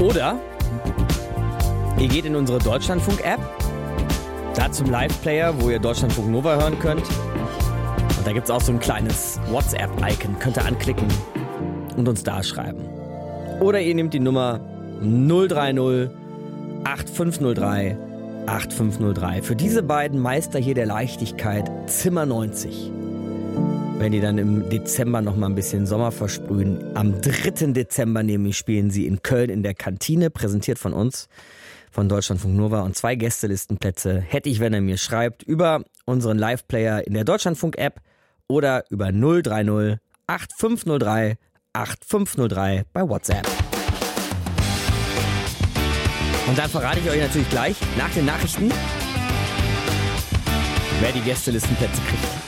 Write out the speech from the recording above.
Oder ihr geht in unsere Deutschlandfunk-App, da zum Live-Player, wo ihr Deutschlandfunk Nova hören könnt. Und da gibt es auch so ein kleines WhatsApp-Icon, könnt ihr anklicken und uns da schreiben. Oder ihr nehmt die Nummer 030 8503 8503. Für diese beiden Meister hier der Leichtigkeit Zimmer 90. Wenn die dann im Dezember noch mal ein bisschen Sommer versprühen. Am 3. Dezember nämlich spielen sie in Köln in der Kantine, präsentiert von uns, von Deutschlandfunk Nova. Und 2 Gästelistenplätze hätte ich, wenn er mir schreibt, über unseren Live-Player in der Deutschlandfunk-App oder über 030 8503 8503 bei WhatsApp. Und dann verrate ich euch natürlich gleich nach den Nachrichten, wer die Gästelistenplätze kriegt.